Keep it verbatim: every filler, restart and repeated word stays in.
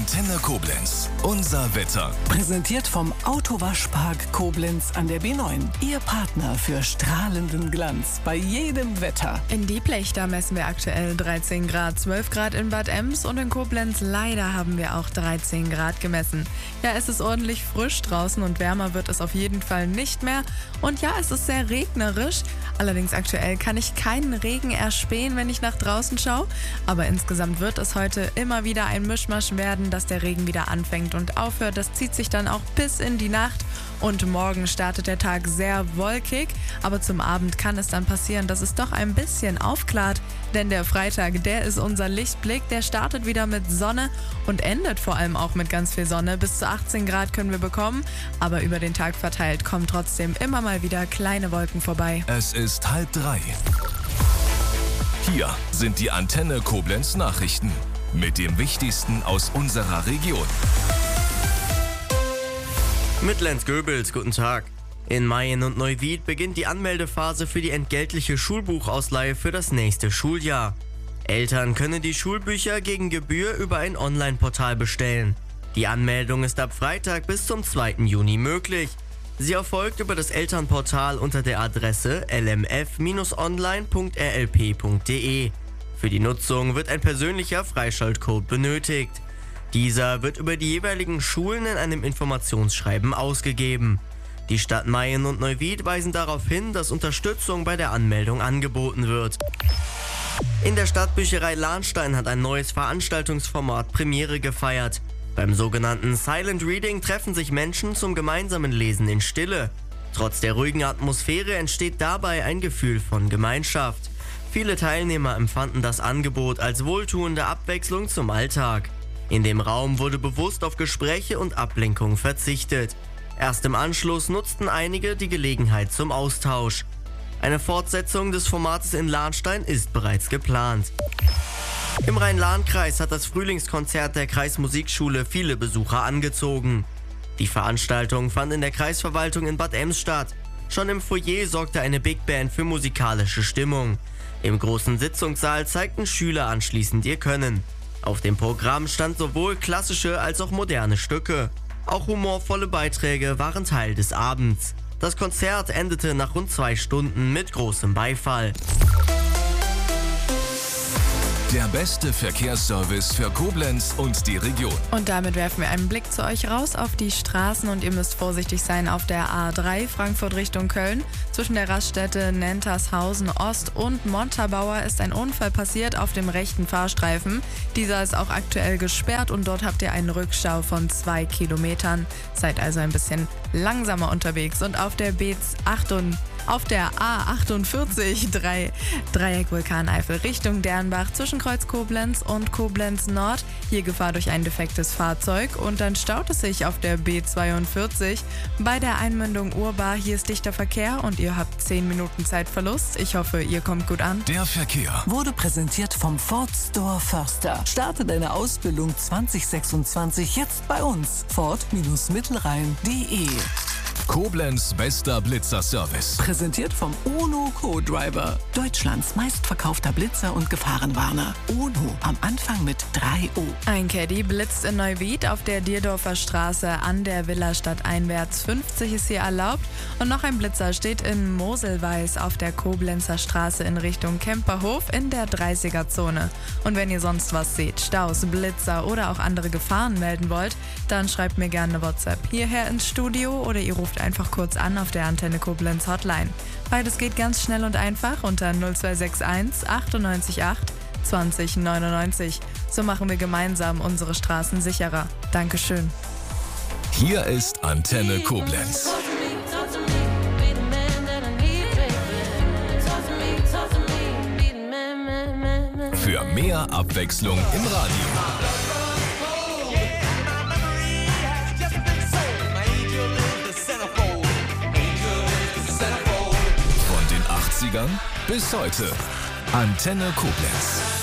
Antenne Koblenz. Unser Wetter. Präsentiert vom Autowaschpark Koblenz an der B neun. Ihr Partner für strahlenden Glanz bei jedem Wetter. In Dieplech, da messen wir aktuell dreizehn Grad, zwölf Grad in Bad Ems und in Koblenz leider haben wir auch dreizehn Grad gemessen. Ja, es ist ordentlich frisch draußen und wärmer wird es auf jeden Fall nicht mehr. Und ja, es ist sehr regnerisch. Allerdings aktuell kann ich keinen Regen erspähen, wenn ich nach draußen schaue. Aber insgesamt wird es heute immer wieder ein Mischmasch werden, dass der Regen wieder anfängt und aufhört. Das zieht sich dann auch bis in die Nacht. Und morgen startet der Tag sehr wolkig. Aber zum Abend kann es dann passieren, dass es doch ein bisschen aufklart. Denn der Freitag, der ist unser Lichtblick. Der startet wieder mit Sonne und endet vor allem auch mit ganz viel Sonne. Bis zu achtzehn Grad können wir bekommen. Aber über den Tag verteilt kommen trotzdem immer mal wieder kleine Wolken vorbei. Es ist halb drei. Hier sind die Antenne Koblenz Nachrichten mit dem Wichtigsten aus unserer Region. Mit Lenz Goebels, guten Tag. In Mayen und Neuwied beginnt die Anmeldephase für die entgeltliche Schulbuchausleihe für das nächste Schuljahr. Eltern können die Schulbücher gegen Gebühr über ein Online-Portal bestellen. Die Anmeldung ist ab Freitag bis zum zweiten Juni möglich. Sie erfolgt über das Elternportal unter der Adresse l m f Bindestrich online Punkt r l p Punkt d e. Für die Nutzung wird ein persönlicher Freischaltcode benötigt. Dieser wird über die jeweiligen Schulen in einem Informationsschreiben ausgegeben. Die Stadt Mayen und Neuwied weisen darauf hin, dass Unterstützung bei der Anmeldung angeboten wird. In der Stadtbücherei Lahnstein hat ein neues Veranstaltungsformat Premiere gefeiert. Beim sogenannten Silent Reading treffen sich Menschen zum gemeinsamen Lesen in Stille. Trotz der ruhigen Atmosphäre entsteht dabei ein Gefühl von Gemeinschaft. Viele Teilnehmer empfanden das Angebot als wohltuende Abwechslung zum Alltag. In dem Raum wurde bewusst auf Gespräche und Ablenkung verzichtet. Erst im Anschluss nutzten einige die Gelegenheit zum Austausch. Eine Fortsetzung des Formates in Lahnstein ist bereits geplant. Im Rhein-Lahn-Kreis hat das Frühlingskonzert der Kreismusikschule viele Besucher angezogen. Die Veranstaltung fand in der Kreisverwaltung in Bad Ems statt. Schon im Foyer sorgte eine Big Band für musikalische Stimmung. Im großen Sitzungssaal zeigten Schüler anschließend ihr Können. Auf dem Programm stand sowohl klassische als auch moderne Stücke. Auch humorvolle Beiträge waren Teil des Abends. Das Konzert endete nach rund zwei Stunden mit großem Beifall. Der beste Verkehrsservice für Koblenz und die Region. Und damit werfen wir einen Blick zu euch raus auf die Straßen und ihr müsst vorsichtig sein auf der A drei Frankfurt Richtung Köln. Zwischen der Raststätte Nentershausen Ost und Montabaur ist ein Unfall passiert auf dem rechten Fahrstreifen. Dieser ist auch aktuell gesperrt und dort habt ihr einen Rückstau von zwei Kilometern. Seid also ein bisschen langsamer unterwegs und auf der B achtundzwanzig Auf der A achtundvierzig drei, Dreieck Vulkaneifel Richtung Dernbach zwischen Kreuz Koblenz und Koblenz Nord. Hier Gefahr durch ein defektes Fahrzeug und dann staut es sich auf der B zweiundvierzig bei der Einmündung Urbar. Hier ist dichter Verkehr und ihr habt zehn Minuten Zeitverlust. Ich hoffe, ihr kommt gut an. Der Verkehr Wurde präsentiert vom Ford Store Förster. Starte deine Ausbildung zwanzig sechsundzwanzig jetzt bei uns. Ford Mittelrhein Punkt d e. Koblenz bester Blitzerservice. Präsentiert vom UNO Co-Driver. Deutschlands meistverkaufter Blitzer und Gefahrenwarner. UNO am Anfang mit drei O. Ein Caddy blitzt in Neuwied auf der Dierdorfer Straße an der Villa stadteinwärts. fünfzig ist hier erlaubt. Und noch ein Blitzer steht in Moselweiß auf der Koblenzer Straße in Richtung Kemperhof in der dreißiger-Zone. Und wenn ihr sonst was seht, Staus, Blitzer oder auch andere Gefahren melden wollt, dann schreibt mir gerne eine WhatsApp hierher ins Studio oder ihr ruft einfach kurz an auf der Antenne Koblenz Hotline. Beides geht ganz schnell und einfach unter null zwei sechs eins achtundneunzig acht zwanzig neunundneunzig. So machen wir gemeinsam unsere Straßen sicherer. Dankeschön. Hier ist Antenne Koblenz. Für mehr Abwechslung im Radio. Von den achtzigern bis heute. Antenne Koblenz.